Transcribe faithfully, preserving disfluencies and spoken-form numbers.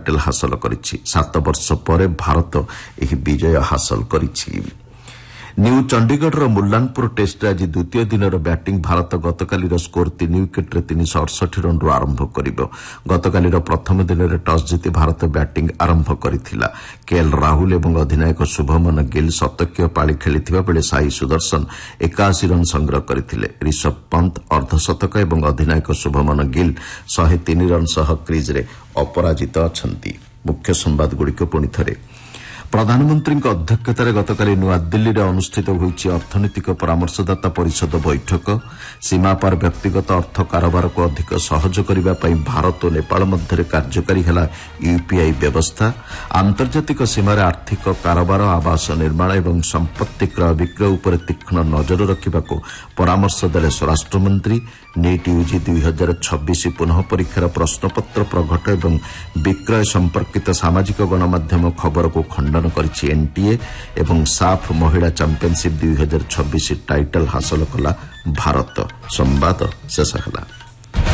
Title हासिल करिछि। सात वर्ष पर भारत एही विजय हासिल करिछि। न्यू चंडीगढ़ मुल्लानपुर टेस्ट आज द्वितीय दिन बैटिंग भारत गतकाली स्कोर तीन विकेट तीन सौ अड़सठ रन आरंभ करिबो। गतकाली प्रथम दिन में टॉस जीति भारत बैटिंग आरंभ करिथिला। केएल राहुल एवं अधिनायक शुभमन गिल शतकीय पाଳି खेलिथिबा बेले साई सुदर्शन इक्यासी रन संग्रह करथिले। ऋषभ पंत अर्धशतक एवं अधिनायक शुभमन गिल एक सौ तीन रन सह क्रीज रे अपराजित अछंती। मुख्य संवाद गुड़िक पुणी थरे प्रधानमंत्री अध्यक्षतार गतकाली नुआदिल्ली में अनुष्ठित होईछि अर्थनैतिक परामर्शदाता परिषद बैठक। सीमापार व्यक्तिगत अर्थ कारोबार को अधिक सहज करने भारत और नेपाल मध्य कार्यकारी है यूपीआई व्यवस्था। आंतर्जातिक सीमार आर्थिक कारोबार आवास निर्माण और संपत्ति क्रय विक्रय उपर तीक्ष्ण नजर रखा परामर्श देले स्वराष्ट्रमंत्री। नीट यूजी दुई हजार छब्बीस पुनः परीक्षार प्रश्नपत्र प्रघट और विक्रय संपर्कित सामाजिक गणमाध्यम खबर को खंडन करिछि एनटीए एवं साफ महिला चैंपियनशिप दुई हजार छब्बीस टाइटल हासिल कला भारत। संवाद शेष होला।